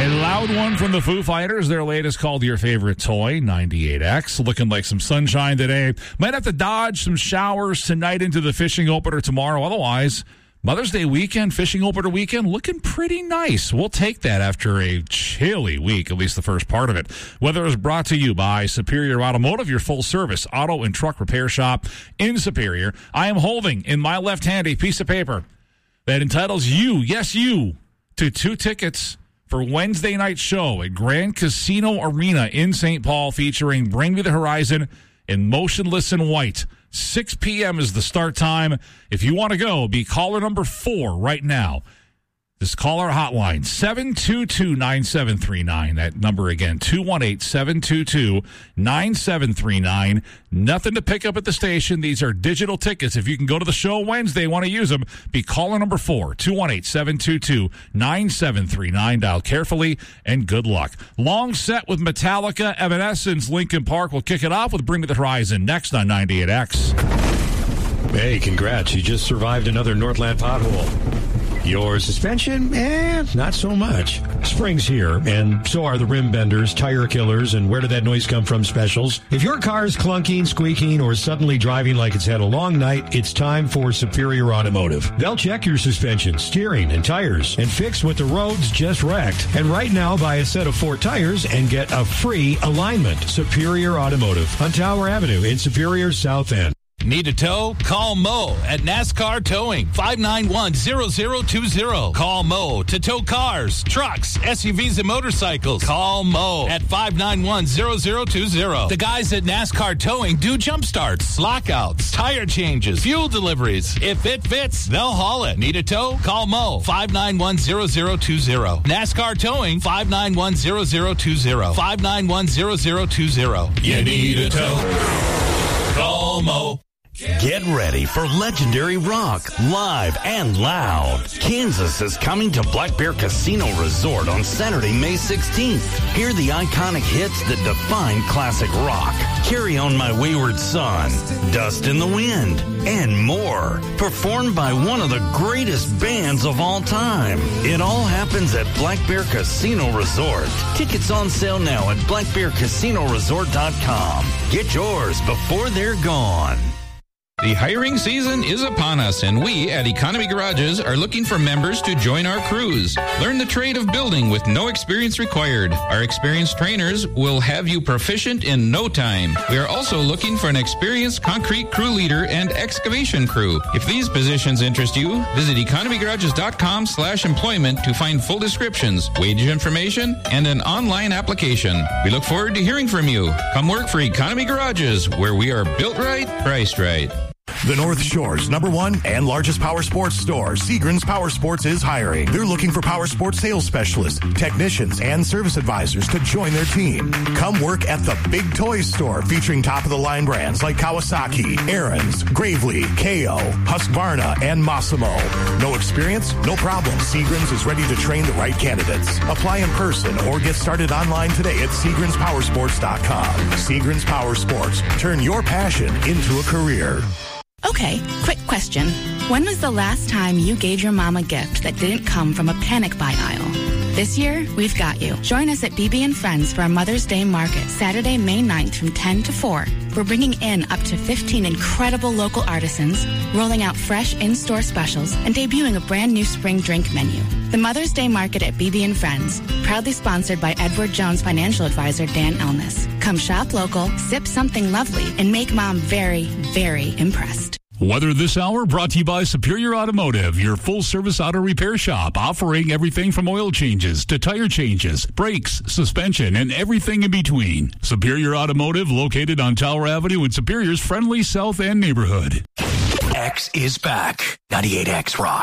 loud one from the Foo Fighters. Their latest called Your Favorite Toy, 98X. Looking like some sunshine today. Might have to dodge some showers tonight into the fishing opener tomorrow. Otherwise, Mother's Day weekend, fishing opener weekend, looking pretty nice. We'll take that after a chilly week, at least the first part of it. Weather is brought to you by Superior Automotive, your full-service auto and truck repair shop in Superior. I am holding in my left hand a piece of paper that entitles you, yes you, to 2 tickets for Wednesday night show at Grand Casino Arena in St. Paul featuring Bring Me the Horizon and Motionless in White. 6 p.m. is the start time. If you want to go, be caller number 4 right now. Just call our hotline, 722-9739. That number again, 218-722-9739. Nothing to pick up at the station. These are digital tickets. If you can go to the show Wednesday, want to use them, be caller number 4, 218-722-9739. Dial carefully, and good luck. Long set with Metallica, Evanescence, Linkin Park. We'll kick it off with Bring Me the Horizon next on 98X. Hey, congrats. You just survived another Northland pothole. Your suspension? Not so much. Spring's here, and so are the rim benders, tire killers, and where did that noise come from specials. If your car's clunking, squeaking, or suddenly driving like it's had a long night, it's time for Superior Automotive. They'll check your suspension, steering, and tires, and fix what the roads just wrecked. And right now, buy a set of 4 tires and get a free alignment. Superior Automotive on Tower Avenue in Superior's South End. Need a tow? Call Mo at NASCAR Towing, 591-0020. Call Mo to tow cars, trucks, SUVs, and motorcycles. Call Mo at 591-0020. The guys at NASCAR Towing do jump starts, lockouts, tire changes, fuel deliveries. If it fits, they'll haul it. Need a tow? Call Mo, 591-0020. NASCAR Towing, 591-0020. 591-0020. You need a tow? Call Mo. Get ready for legendary rock, live and loud. Kansas is coming to Black Bear Casino Resort on Saturday, May 16th. Hear the iconic hits that define classic rock. Carry On My Wayward Son, Dust in the Wind, and more. Performed by one of the greatest bands of all time. It all happens at Black Bear Casino Resort. Tickets on sale now at blackbearcasinoresort.com. Get yours before they're gone. The hiring season is upon us, and we at Economy Garages are looking for members to join our crews. Learn the trade of building with no experience required. Our experienced trainers will have you proficient in no time. We are also looking for an experienced concrete crew leader and excavation crew. If these positions interest you, visit economygarages.com/employment to find full descriptions, wage information, and an online application. We look forward to hearing from you. Come work for Economy Garages, where we are built right, priced right. The North Shore's #1 and largest power sports store, Seagram's Power Sports, is hiring. They're looking for power sports sales specialists, technicians, and service advisors to join their team. Come work at the Big Toys store, featuring top-of-the-line brands like Kawasaki, Ariens, Gravely, KO, Husqvarna, and Massimo. No experience? No problem. Seagram's is ready to train the right candidates. Apply in person or get started online today at SeagramsPowersports.com. Seagram's Power Sports. Turn your passion into a career. Okay, quick question. When was the last time you gave your mom a gift that didn't come from a panic buy aisle? This year, we've got you. Join us at BB & Friends for our Mother's Day Market, Saturday, May 9th from 10 to 4. We're bringing in up to 15 incredible local artisans, rolling out fresh in-store specials, and debuting a brand new spring drink menu. The Mother's Day Market at BB & Friends, proudly sponsored by Edward Jones financial advisor Dan Elmas. Come shop local, sip something lovely, and make Mom very, very impressed. Weather this hour brought to you by Superior Automotive, your full-service auto repair shop, offering everything from oil changes to tire changes, brakes, suspension, and everything in between. Superior Automotive, located on Tower Avenue in Superior's friendly South End neighborhood. X is back. 98X Rock.